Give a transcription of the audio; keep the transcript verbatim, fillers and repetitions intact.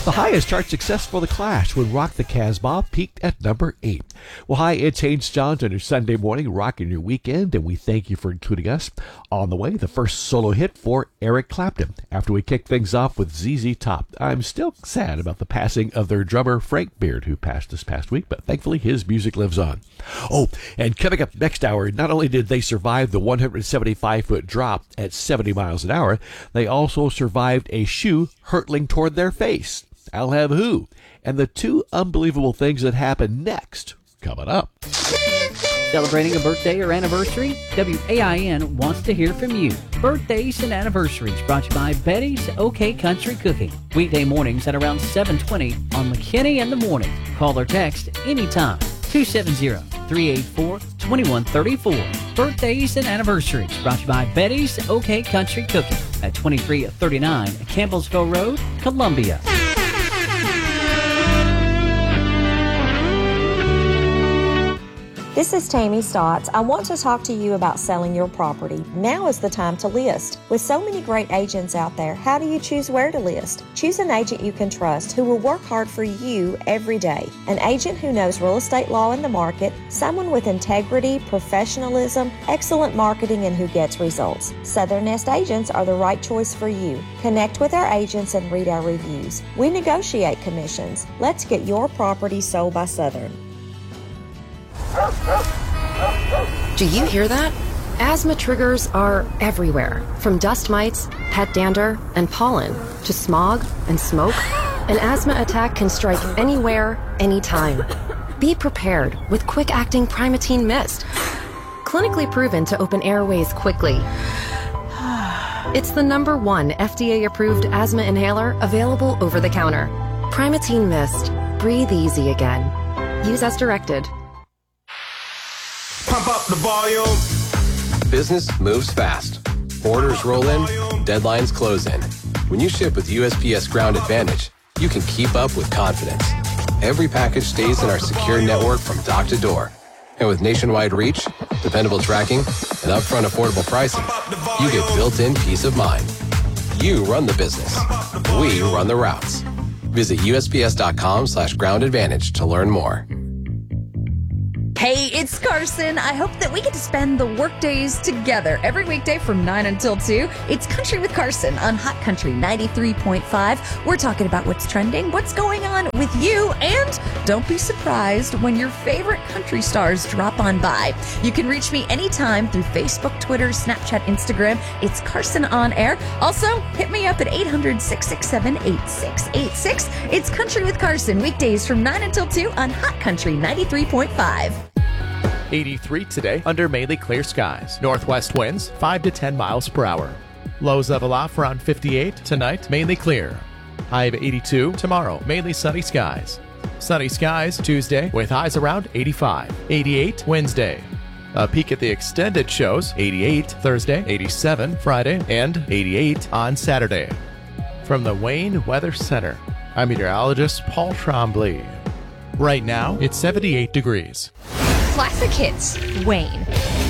The highest chart success for The Clash when Rock the Casbah peaked at number eight. Well, hi, it's Haynes Johns on your Sunday morning, rocking your weekend, and we thank you for including us. On the way, the first solo hit for Eric Clapton, after we kick things off with Z Z Top. I'm still sad about the passing of their drummer, Frank Beard, who passed this past week, but thankfully his music lives on. Oh, and coming up next hour, not only did they survive the one hundred seventy-five foot drop at seventy miles an hour, they also survived a shoe hurtling toward their face. I'll have who, and the two unbelievable things that happen next, coming up. Celebrating a birthday or anniversary? W A I N wants to hear from you. Birthdays and anniversaries brought to you by Betty's OK Country Cooking. Weekday mornings at around seven twenty on McKinney in the Morning. Call or text anytime. two seven zero, three eight four, two one three four. Birthdays and anniversaries brought to you by Betty's OK Country Cooking at twenty-three thirty-nine Campbellsville Road, Columbia. This is Tammy Stotts. I want to talk to you about selling your property. Now is the time to list. With so many great agents out there, how do you choose where to list? Choose an agent you can trust who will work hard for you every day. An agent who knows real estate law and the market, someone with integrity, professionalism, excellent marketing, and who gets results. Southern Nest Agents are the right choice for you. Connect with our agents and read our reviews. We negotiate commissions. Let's get your property sold by Southern. Do you hear that? Asthma triggers are everywhere, from dust mites, pet dander, and pollen, to smog and smoke. An asthma attack can strike anywhere, anytime. Be prepared with quick-acting Primatene Mist. Clinically proven to open airways quickly. It's the number one F D A-approved asthma inhaler available over the counter. Primatene Mist. Breathe easy again. Use as directed. Pump up the volume. Business moves fast. Orders roll in, deadlines close in. When you ship with U S P S Ground Advantage, you can keep up with confidence. Every package stays in our secure network from dock to door. And with nationwide reach, dependable tracking, and upfront affordable pricing, you get built-in peace of mind. You run the business. We run the routes. Visit U S P S dot com slash ground advantage to learn more. Hey, it's Carson. I hope that we get to spend the work days together every weekday from nine until two. It's Country with Carson on Hot Country ninety-three point five. We're talking about what's trending, what's going on with you, and don't be surprised when your favorite country stars drop on by. You can reach me anytime through Facebook, Twitter, Snapchat, Instagram. It's Carson On Air. Also, hit me up at eight hundred, six six seven, eight six eight six. It's Country with Carson, weekdays from nine until two on Hot Country ninety-three point five. eighty-three today under mainly clear skies. Northwest winds five to ten miles per hour. Lows level off around fifty-eight. Tonight, mainly clear. High of eighty-two. Tomorrow, mainly sunny skies. Sunny skies Tuesday with highs around eighty-five. eighty-eight Wednesday. A peek at the extended shows, eighty-eight Thursday, eighty-seven Friday, and eighty-eight on Saturday. From the Wayne Weather Center, I'm meteorologist Paul Trombley. Right now, it's seventy-eight degrees. Classic hits, Wayne.